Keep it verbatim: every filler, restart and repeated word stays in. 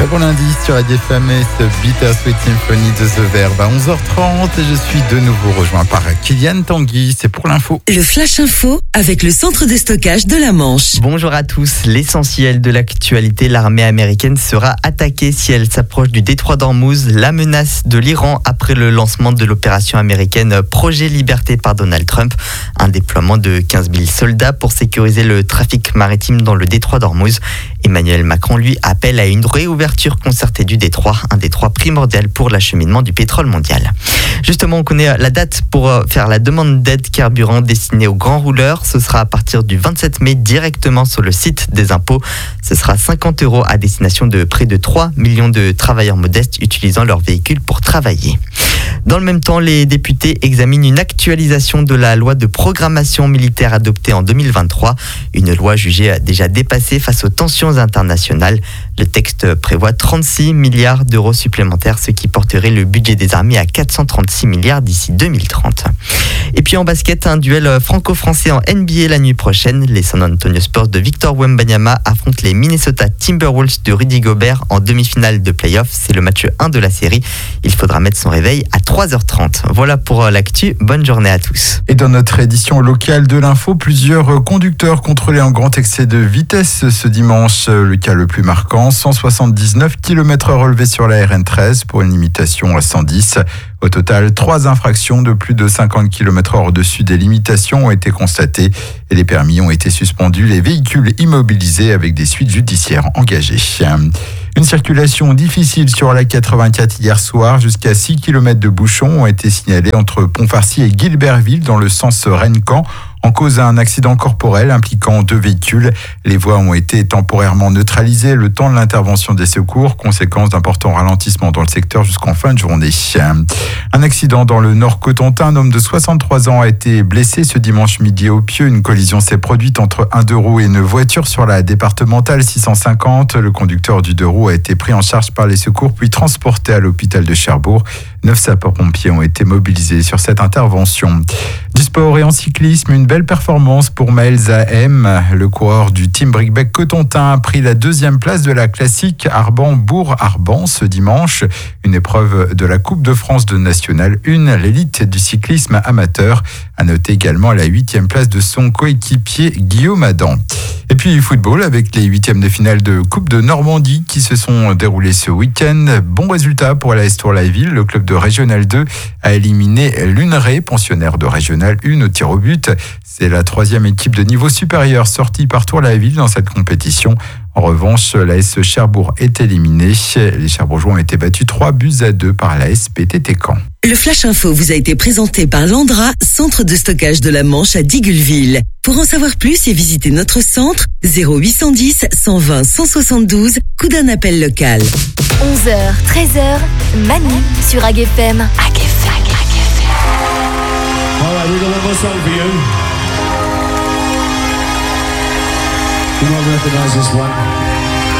Très bon lundi sur A G F M et ce Bittersweet Symphony de The Verve à onze heures trente et je suis de nouveau rejoint par Kylian Tanguy, c'est pour l'info. Le Flash Info avec le centre de stockage de la Manche. Bonjour à tous, l'essentiel de l'actualité, l'armée américaine sera attaquée si elle s'approche du détroit d'Ormuz, la menace de l'Iran après le lancement de l'opération américaine Projet Liberté par Donald Trump, un déploiement de quinze mille soldats pour sécuriser le trafic maritime dans le détroit d'Ormuz. Emmanuel Macron, lui, appelle à une réouverture concertée du détroit, un détroit primordial pour l'acheminement du pétrole mondial. Justement, on connaît la date pour faire la demande d'aide carburant destinée aux grands rouleurs. Ce sera à partir du vingt-sept mai directement sur le site des impôts. Ce sera cinquante euros à destination de près de trois millions de travailleurs modestes utilisant leur véhicule pour travailler. Dans le même temps, les députés examinent une actualisation de la loi de programmation militaire adoptée en deux mille vingt-trois. Une loi jugée déjà dépassée face aux tensions internationales. Le texte prévoit trente-six milliards d'euros supplémentaires, ce qui porterait le budget des armées à quatre cent trente-six milliards d'ici deux mille trente. Et puis en basket, un duel franco-français en N B A la nuit prochaine. Les San Antonio Spurs de Victor Wembanyama affrontent les Minnesota Timberwolves de Rudy Gobert en demi-finale de play-off. C'est le match un de la série. Il faudra mettre son réveil à trois heures trente. Voilà pour l'actu. Bonne journée à tous. Et dans notre édition locale de l'info, plusieurs conducteurs contrôlés en grand excès de vitesse ce dimanche. Le cas le plus marquant, cent soixante-dix-neuf kilomètres heure relevés sur la R N treize pour une limitation à cent dix. Au total, trois infractions de plus de cinquante kilomètres heure au-dessus des limitations ont été constatées et les permis ont été suspendus, les véhicules immobilisés avec des suites judiciaires engagées. Une circulation difficile sur la quatre-vingt-quatre hier soir. Jusqu'à six kilomètres de bouchons ont été signalés entre Pont-Farcy et Guilberville dans le sens Rennes-Caen. En cause d'un accident corporel impliquant deux véhicules. Les voies ont été temporairement neutralisées le temps de l'intervention des secours, conséquence d'importants ralentissements dans le secteur jusqu'en fin de journée. Un accident dans le Nord Cotentin, un homme de soixante-trois ans a été blessé ce dimanche midi au Pieux. Une collision s'est produite entre un deux roues et une voiture sur la départementale six cent cinquante. Le conducteur du deux roues a été pris en charge par les secours puis transporté à l'hôpital de Cherbourg. Neuf sapeurs-pompiers ont été mobilisés sur cette intervention. Du sport et en cyclisme, une belle performance pour Maël Zahem. Le coureur du team Brickbeck Cotentin a pris la deuxième place de la classique Arban-Bourg-Arban ce dimanche. Une épreuve de la Coupe de France de National un, l'élite du cyclisme amateur. À noter également la huitième place de son coéquipier Guillaume Adam. Et puis football avec les huitièmes de finale de Coupe de Normandie qui se sont déroulés ce week-end. Bon résultat pour l'A S Tour-la-Ville. Le club de Régional deux a éliminé l'Uneray, pensionnaire de Régional un au tir au but. C'est la troisième équipe de niveau supérieur sortie par Tour-la-Ville dans cette compétition. En revanche, l'A S Cherbourg est éliminé. Les Cherbourgeois ont été battus trois buts à deux par l'A S P T T Caen. Le Flash Info vous a été présenté par Landra, centre de stockage de la Manche à Digulleville. Pour en savoir plus et visiter notre centre, zéro huit cent dix, cent vingt, cent soixante-douze, coup d'un appel local. onze heures, treize heures, Manu sur A G F M. A G F M. All right, we're gonna have a song for you. You won't recognize this one.